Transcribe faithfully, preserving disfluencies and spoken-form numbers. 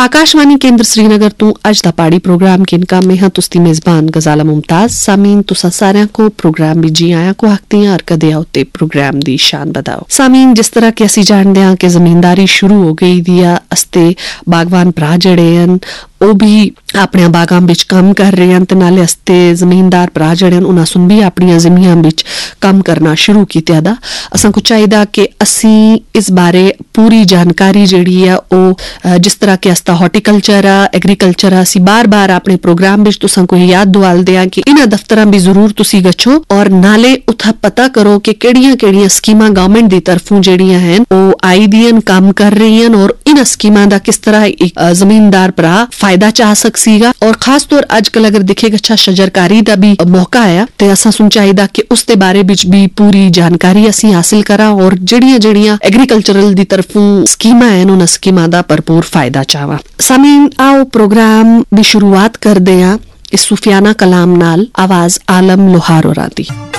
आकाशवाणी केंद्र श्रीनगर तू अज दा पहाड़ी प्रोग्राम किनका में हां तुस्ती मेजबान गजाला मुमताज। सामीन तुसा सारियां को प्रोग्राम भी जी आया को हकती और कदे आओते प्रोग्राम दी शान बताओ। सामीन जिस तरह के असी जानते हैं कि जमींदारी शुरू हो गई दिया अस्ते बागवान भरा जड़े हैं ਉਹ ਵੀ ਆਪਣੇ ਬਾਗਾਂ ਵਿੱਚ ਕੰਮ ਕਰ ਰਹੇ ਹਨ ਤੇ ਨਾਲੇ ਅਸਤੇ ਜ਼ਮੀਨਦਾਰ ਭਰਾ ਜਿਹੜੇ ਹਨ ਉਹਨਾਂ ਸੁਣ ਵੀ ਆਪਣੀਆਂ ਜ਼ਮੀਨਾਂ ਵਿੱਚ ਕੰਮ ਕਰਨਾ ਸ਼ੁਰੂ ਕੀਤਾ ਦਾ। ਅਸਾਂ ਕੋ ਚਾਹੀਦਾ ਕਿ ਅਸੀਂ ਇਸ ਬਾਰੇ ਪੂਰੀ ਜਾਣਕਾਰੀ ਜਿਹੜੀ ਆ ਉਹ ਜਿਸ ਤਰ੍ਹਾਂ ਕਿ ਅਸਤਾ ਹਾਰਟੀਕਲਚਰ ਆ ਐਗਰੀਕਲਚਰ ਆ ਅਸੀਂ ਬਾਰ-ਬਾਰ ਆਪਣੇ ਪ੍ਰੋਗਰਾਮ ਵਿੱਚ ਤੁਸਾਂ ਕੋ ਯਾਦ ਦਿਵਾਲਦੇ ਆ ਕਿ ਇਹਨਾਂ ਦਫ਼ਤਰਾਂ ਵੀ ਜ਼ਰੂਰ ਤੁਸੀਂ ਗਛੋ ਔਰ ਨਾਲੇ ਉੱਥਾ ਪਤਾ ਕਰੋ ਕਿ ਕਿਹੜੀਆਂ-ਕਿਹੜੀਆਂ ਸਕੀਮਾਂ ਗਵਰਨਮੈਂਟ ਦੀ ਤਰਫੋਂ ਜਿਹੜੀਆਂ ਹਨ ਉਹ ਆਈ ਦੀਆਂ ਕੰਮ ਕਰ ਰਹੀਆਂ ਔਰ ਇਹਨਾਂ ਸਕੀਮਾਂ ਦਾ ਕਿਸ ਤਰ੍ਹਾਂ ਇੱਕ ਜ਼ਮੀਨਦਾਰ ਭਰਾ फायदा चाह सकसीगा। और खास तौर अजकल अगर दिखेगा अच्छा शजरकारी का भी मौका आया तो असा सुन चाहिए कि उसके बारे विच भी पूरी जानकारी असी हासिल करा और जड़ियां जड़ियां एग्रीकल्चरल दी तरफों स्कीमां हैं उन्हां स्कीमां दा भरपूर फायदा चावा। सामीन आओ प्रोग्राम दी शुरुआत कर दे इस सूफियाना कलाम नाल आवाज आलम लोहार होरां दी।